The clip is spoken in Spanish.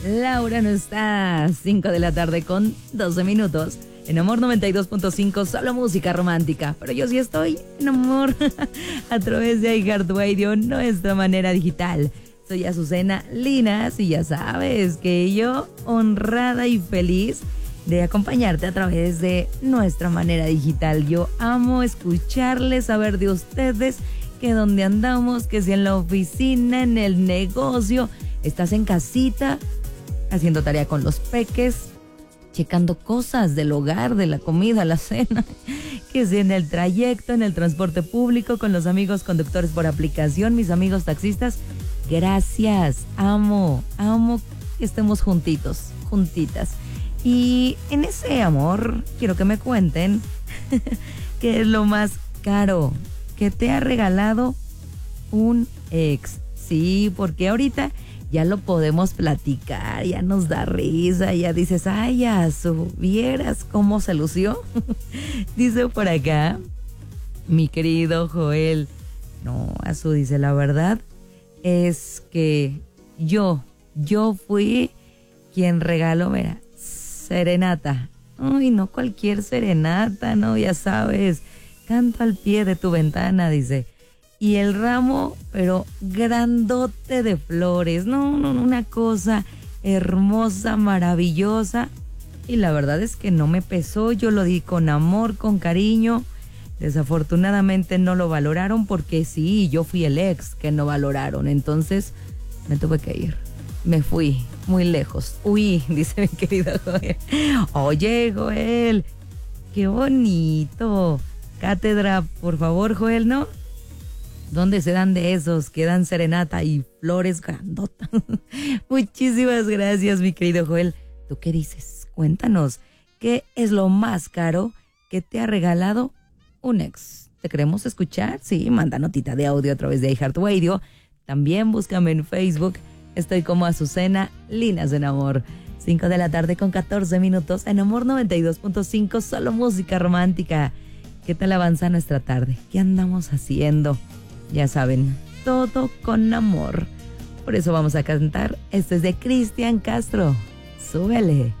Laura no está. 5 de la tarde con 12 minutos. En Amor 92.5, solo música romántica. Pero yo sí estoy en amor a través de iHeartRadio, nuestra manera digital. Soy Azucena Linas y ya sabes que yo honrada y feliz de acompañarte a través de nuestra manera digital. Yo amo escucharles, saber de ustedes, que dónde andamos, que si en la oficina, en el negocio, estás en casita, haciendo tarea con los peques, checando cosas del hogar, de la comida, la cena, que si en el trayecto, en el transporte público, con los amigos conductores por aplicación, mis amigos taxistas. Gracias, amo que estemos juntitos, juntitas. Y en ese amor, quiero que me cuenten qué es lo más caro que te ha regalado un ex. Sí, porque ahorita ya lo podemos platicar, ya nos da risa, ya dices, ay, Azu, ¿vieras cómo se lució? Dice por acá, mi querido Joel, no, Azu, dice, la verdad es que yo fui quien regaló, mira, serenata. Uy, no cualquier serenata, no, ya sabes, canto al pie de tu ventana, dice. Y el ramo, pero grandote de flores, no, una cosa hermosa, maravillosa. Y la verdad es que no me pesó, yo lo di con amor, con cariño. Desafortunadamente no lo valoraron porque sí, yo fui el ex que no valoraron. Entonces me tuve que ir. Me fui muy lejos. Uy, dice mi querido Joel. Oye, Joel, qué bonito. Cátedra, por favor, Joel, ¿no? ¿Dónde se dan de esos que dan serenata y flores grandotas? Muchísimas gracias, mi querido Joel. ¿Tú qué dices? Cuéntanos, ¿qué es lo más caro que te ha regalado un ex? ¿Te queremos escuchar? Sí, manda notita de audio a través de iHeartRadio. También búscame en Facebook. Estoy como Azucena Linas en Amor. 5 de la tarde con 14 minutos en Amor 92.5, solo música romántica. ¿Qué tal avanza nuestra tarde? ¿Qué andamos haciendo? Ya saben, todo con amor. Por eso vamos a cantar. Esto es de Cristian Castro. Súbele.